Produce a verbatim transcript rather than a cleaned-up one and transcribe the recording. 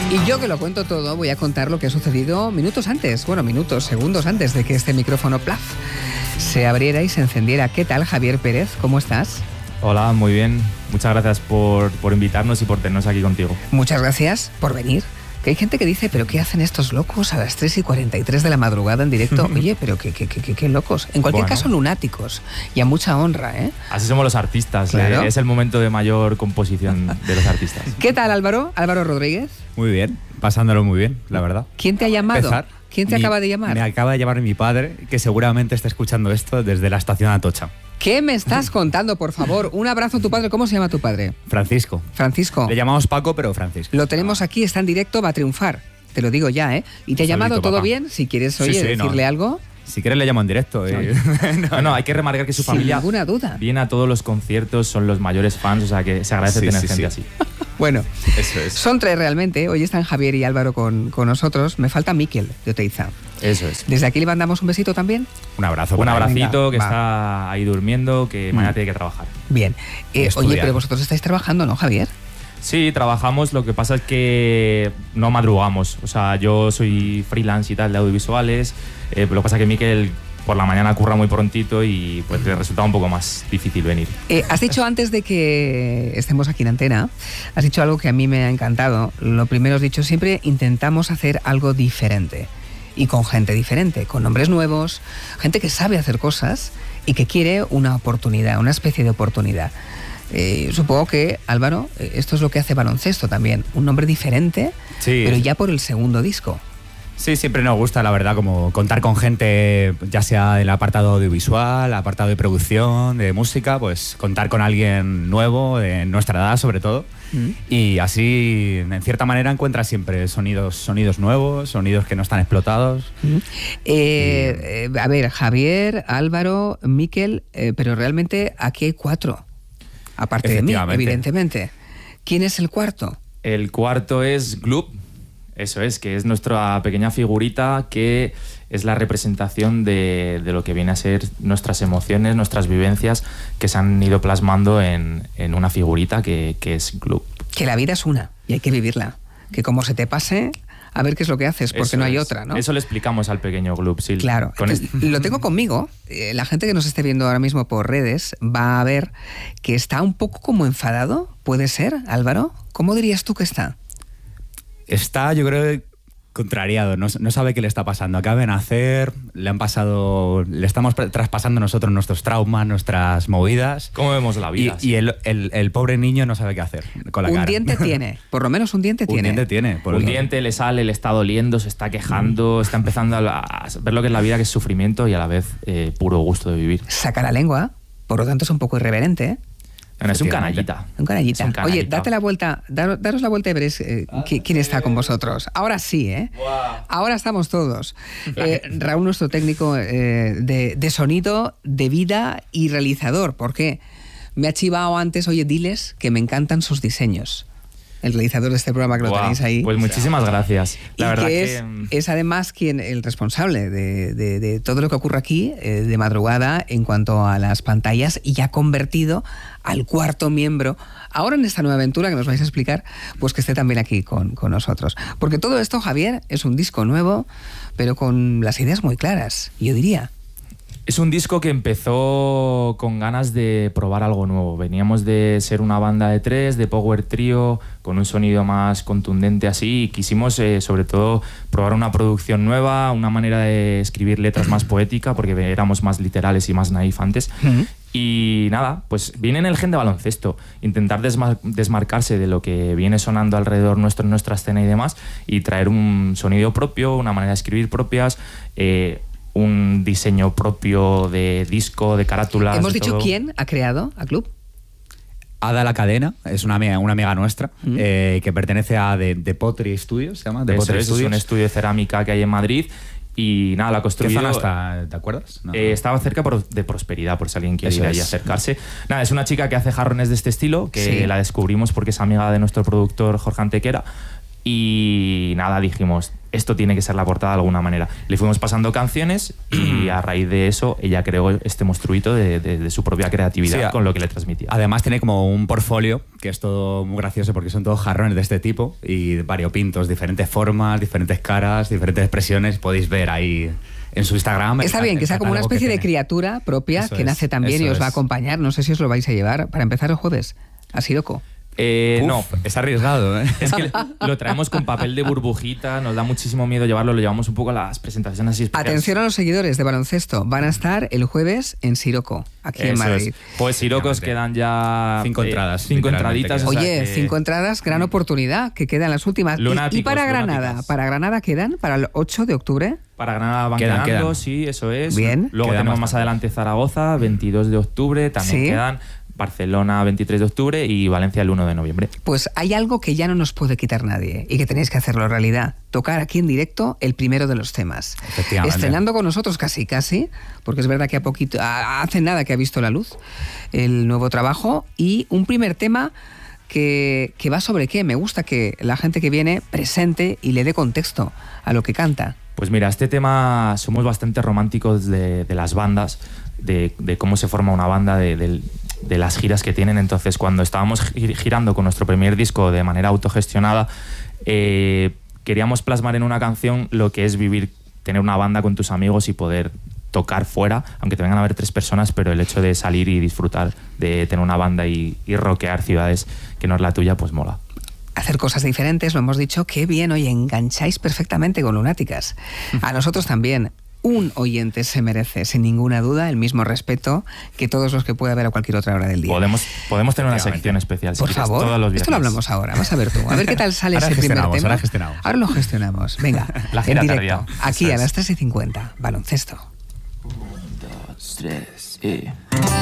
Y yo que lo cuento todo, voy a contar lo que ha sucedido minutos antes, bueno, minutos, segundos antes de que este micrófono plaf se abriera y se encendiera. ¿Qué tal, Javier Pérez? ¿Cómo estás? Hola, muy bien. Muchas gracias por, por invitarnos y por tenernos aquí contigo. Muchas gracias por venir. Que hay gente que dice, ¿pero qué hacen estos locos a las tres y cuarenta y tres de la madrugada en directo? Oye, pero qué, qué, qué, qué locos. En cualquier bueno. caso, lunáticos. Y a mucha honra, ¿eh? Así somos los artistas. Claro. Eh, es el momento de mayor composición de los artistas. ¿Qué tal, Álvaro? Álvaro Rodríguez. Muy bien, pasándolo muy bien, la verdad. ¿Quién te ha llamado? Empezar. ¿Quién te mi, acaba de llamar? Me acaba de llamar mi padre, que seguramente está escuchando esto desde la estación Atocha. ¿Qué me estás contando, por favor? Un abrazo a tu padre. ¿Cómo se llama tu padre? Francisco. Francisco. Le llamamos Paco, pero Francisco. Lo tenemos aquí, está en directo, va a triunfar. Te lo digo ya, ¿eh? ¿Y te ha llamado Saludito, todo papá. bien? Si quieres, oye, Sí, sí, decirle no. algo. Si quieres le llamo en directo. Eh. No, no, hay que remarcar que su Sin familia ninguna duda. viene a todos los conciertos, son los mayores fans, o sea que se agradece Sí, tener sí, gente sí. así. Bueno, Eso es. son tres realmente. Hoy están Javier y Álvaro con, con nosotros. Me falta Miquel de Oteiza. Eso es. Desde aquí le mandamos un besito también. Un abrazo. Un por ahí. abracito, Venga, que va. está ahí durmiendo, que mañana Mm. tiene que trabajar. Bien. Eh, estudiar. oye, pero vosotros estáis trabajando, ¿no, Javier? Sí, trabajamos, lo que pasa es que no madrugamos. O sea, yo soy freelance y tal de audiovisuales. Eh, lo que pasa es que Miquel por la mañana curra muy prontito y pues le resulta un poco más difícil venir. Eh, has dicho antes de que estemos aquí en antena, has dicho algo que a mí me ha encantado. Lo primero has dicho, siempre intentamos hacer algo diferente. Y con gente diferente, con nombres nuevos, gente que sabe hacer cosas y que quiere una oportunidad, una especie de oportunidad. Eh, supongo que, Álvaro, eh, esto es lo que hace Baloncesto también. Un nombre diferente, Sí. pero ya por el segundo disco. Sí, siempre nos gusta, la verdad, como contar con gente, ya sea del apartado audiovisual, apartado de producción, de música, pues contar con alguien nuevo, de nuestra edad sobre todo. Mm. Y así, en cierta manera, encuentras siempre sonidos, sonidos nuevos, sonidos que no están explotados. Mm. Eh, eh, a ver, Javier, Álvaro, Miquel, eh, pero realmente aquí hay cuatro. Aparte de mí, Efectivamente. evidentemente. ¿Quién es el cuarto? El cuarto es Gloop, eso es, que es nuestra pequeña figurita que es la representación de, de lo que viene a ser nuestras emociones, nuestras vivencias que se han ido plasmando en, en una figurita que, que es Gloop. Que la vida es una y hay que vivirla. Que como se te pase, a ver qué es lo que haces, porque Eso no hay es. otra, ¿no? Eso le explicamos al pequeño Gloop, sí. Claro, Con entonces, el- lo tengo conmigo. Eh, la gente que nos esté viendo ahora mismo por redes va a ver que está un poco como enfadado. ¿Puede ser, Álvaro? ¿Cómo dirías tú que está? Está, yo creo, contrariado, no, no sabe qué le está pasando. Acaba de nacer, le han pasado, le estamos traspasando nosotros nuestros traumas, nuestras movidas. ¿Cómo vemos la Y, vida? y el, el- el pobre niño no sabe qué hacer con la Un cara. diente tiene, por lo menos un diente Un tiene. diente tiene. por Un eso. diente le sale, le está doliendo, se está quejando, está empezando a, a ver lo que es la vida, que es sufrimiento y a la vez eh, puro gusto de vivir. Saca la lengua, por lo tanto es un poco irreverente, ¿eh? Bueno, es un Efectivamente. canallita. Un canallita. Es un canallita. Oye, date la vuelta, dar- daros la vuelta y veréis eh, qui- quién está con vosotros. Ahora sí, ¿eh? Ahora estamos todos. Eh, Raúl, nuestro técnico eh, de, de sonido, de vida y realizador. ¿Por qué? Me ha chivado antes, oye, diles que me encantan sus diseños. El realizador de este programa que lo Guau, tenéis ahí. Pues muchísimas gracias. La y verdad que que es, mm, es además quien el responsable de, de- de todo lo que ocurre aquí eh, de madrugada en cuanto a las pantallas y ha convertido al cuarto miembro, ahora en esta nueva aventura que nos vais a explicar, pues que esté también aquí con, con nosotros. Porque todo esto, Javier, es un disco nuevo, pero con las ideas muy claras, yo diría. es un disco que empezó con ganas de probar algo nuevo. Veníamos de ser una banda de tres, de power trio, con un sonido más contundente así, y quisimos eh, sobre todo probar una producción nueva, una manera de escribir letras más poética, porque éramos más literales y más naif antes. Uh-huh. Y nada, pues viene en el gen de baloncesto, intentar desmar- desmarcarse de lo que viene sonando alrededor nuestro, en nuestra escena y demás, y traer un sonido propio, una manera de escribir propias, eh, un diseño propio de disco, de carátulas. Hemos de dicho todo. quién ha creado a Club. Ada La Cadena, es una amiga, una amiga nuestra, Mm. eh, que pertenece a The, The Pottery Studios, se llama. The Eso Pottery es, es un Studios. estudio de cerámica que hay en Madrid. Y nada, la ¿Qué construyó. zona está? ¿Te acuerdas? No. Eh, estaba cerca por- de Prosperidad, por si alguien quiere Eso ir ahí a es. acercarse. Nada, es una chica que hace jarrones de este estilo, que Sí. la descubrimos porque es amiga de nuestro productor Jorge Antequera. Y nada, dijimos, esto tiene que ser la portada de alguna manera. Le fuimos pasando canciones y a raíz de eso ella creó este monstruito de, de, de su propia creatividad, sí, a, con lo que le transmitía. Además tiene como un portfolio que es todo muy gracioso porque son todos jarrones de este tipo y variopintos, diferentes formas, diferentes caras, diferentes expresiones. Podéis ver ahí en su Instagram. Está bien, que sea como una especie de criatura propia eso que es, nace también y os va a acompañar. No sé si os lo vais a llevar para empezar el jueves a Siroco. Eh, Uf, no, es arriesgado, ¿eh? Es que lo traemos con papel de burbujita, nos da muchísimo miedo llevarlo, lo llevamos un poco a las presentaciones así especiales. Atención a los seguidores de baloncesto, van a estar el jueves en Siroco, aquí Eso en Madrid. Es. Pues Sirocos quedan ya cinco entradas, eh, cinco entraditas. Oye, o sea que... cinco entradas, gran oportunidad, que quedan las últimas. Lunáticos, y, y para Granada, lunáticas. para Granada quedan para el ocho de octubre. Para Granada van quedan, quedando, quedan. sí, eso es. Bien. Luego Quedan tenemos bastante. más adelante Zaragoza, veintidós de octubre, también ¿Sí? quedan. Barcelona, veintitrés de octubre y Valencia el uno de noviembre. Pues hay algo que ya no nos puede quitar nadie y que tenéis que hacerlo realidad. Tocar aquí en directo el primero de los temas. Estrenando con nosotros casi, casi, porque es verdad que a poquito, a, hace nada que ha visto la luz el nuevo trabajo y un primer tema que, que va sobre qué. Me gusta que la gente que viene presente y le dé contexto a lo que canta. Pues mira, este tema somos bastante románticos de, de las bandas, de, de cómo se forma una banda, de, de, de las giras que tienen. Entonces, cuando estábamos girando con nuestro primer disco de manera autogestionada, eh, queríamos plasmar en una canción lo que es vivir, tener una banda con tus amigos y poder tocar fuera, aunque te vengan a ver tres personas, pero el hecho de salir y disfrutar de tener una banda y, y rockear ciudades que no es la tuya, pues mola. Hacer cosas diferentes, lo hemos dicho, qué bien, oye, engancháis perfectamente con Lunáticas. A nosotros también. Un oyente se merece, sin ninguna duda, el mismo respeto que todos los que puede haber a cualquier otra hora del día. Podemos, podemos tener una sección especial. Si Por quieres, favor, todos los esto lo hablamos ahora. Vas a ver tú. A ver qué tal sale ahora ese primer tema. Ahora gestionamos. Ahora lo gestionamos. Venga, la en directo. tardía. Aquí Eso a es. las tres y cincuenta. Baloncesto. Un, dos, tres y...